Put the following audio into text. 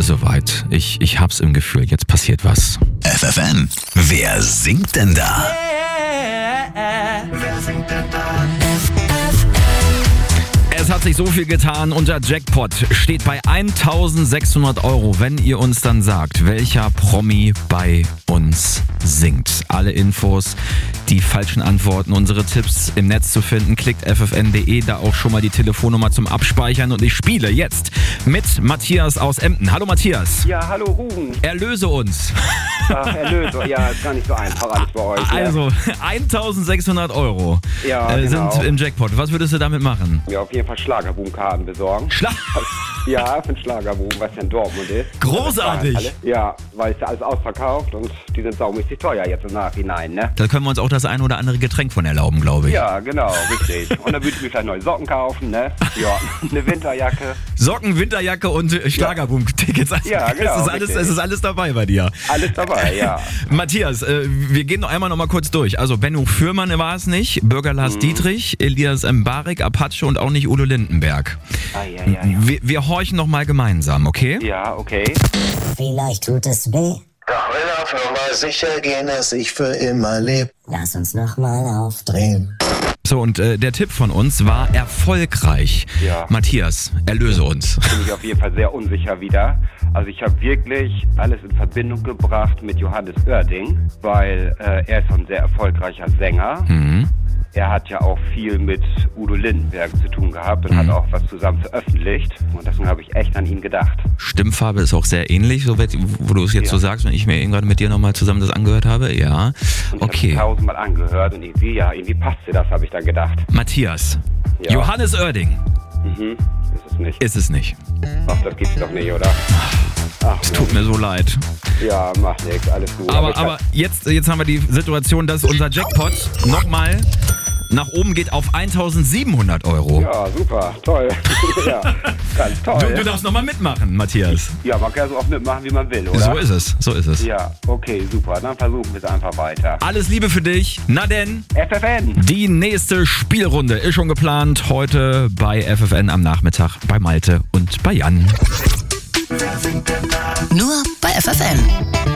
ist soweit. Ich hab's im Gefühl, jetzt passiert was. FFN, wer singt denn da? Wer singt denn da? Es hat sich so viel getan. Unser Jackpot steht bei 1.600 €, wenn ihr uns dann sagt, welcher Promi bei uns singt. Alle Infos, die falschen Antworten, unsere Tipps im Netz zu finden. Klickt ffn.de, da auch schon mal die Telefonnummer zum Abspeichern. Und ich spiele jetzt mit Matthias aus Emden. Hallo Matthias. Ja, hallo Ruben. Erlöse uns. Ach, Erlöse. Ja, ist gar nicht so einfach alles bei euch. Ne? Also 1.600 € Ja, genau. sind im Jackpot. Was würdest du damit machen? Ja, auf jeden Fall Schlagerboom-Karten besorgen. Ja, für den Schlagerboom, was ja in Dortmund ist. Großartig. Ja, weil es ja alles ausverkauft und die sind saumäßig teuer jetzt im Nachhinein, ne? Da können wir uns auch das ein oder andere Getränk von erlauben, glaube ich. Ja, genau, richtig. Und dann würde ich mir vielleicht neue Socken kaufen, ne? Ja, eine Winterjacke. Socken, Winterjacke und Schlagerboom-Tickets. Ja, genau. Es ist alles dabei bei dir. Alles dabei, ja. Matthias, wir gehen noch einmal kurz durch. Also Benno Fürmann war es nicht, Bürger Lars Dietrich, Elias Mbarek, Apache und auch nicht Udo Lindenberg. Ja. Wir horchen noch mal gemeinsam, okay? Ja, okay. Vielleicht tut es weh. Doch will auf Nummer sicher gehen, dass ich für immer leb. Lass uns nochmal aufdrehen. So, und der Tipp von uns war erfolgreich. Ja. Matthias, erlöse uns. Bin ich auf jeden Fall sehr unsicher wieder. Also ich habe wirklich alles in Verbindung gebracht mit Johannes Oerding, weil er ist ein sehr erfolgreicher Sänger. Mhm. Er hat ja auch viel mit Udo Lindenberg zu tun gehabt und hat auch was zusammen veröffentlicht. Und deswegen habe ich echt an ihn gedacht. Stimmfarbe ist auch sehr ähnlich, so wo du es jetzt so sagst, wenn ich mir eben gerade mit dir nochmal zusammen das angehört habe. Ja, Und okay. ich habe 1000-mal angehört und irgendwie passt dir das, habe ich dann gedacht. Matthias, Ja. Johannes Oerding. Ist es nicht. Ist es nicht. Ach, das gibt's doch nicht, oder? Ach, Es tut mir so leid. Ja, macht nichts, alles gut. Aber jetzt haben wir die Situation, dass unser Jackpot nochmal nach oben geht auf 1.700 €. Ja, super, toll. Ja, ganz toll. Du darfst nochmal mitmachen, Matthias. Ja, man kann so oft mitmachen, wie man will, oder? So ist es. Ja, okay, super. Dann versuchen wir es einfach weiter. Alles Liebe für dich. Na denn, FFN! die nächste Spielrunde ist schon geplant. Heute bei FFN am Nachmittag bei Malte und bei Jan. Wer singt denn da? Nur bei FFN.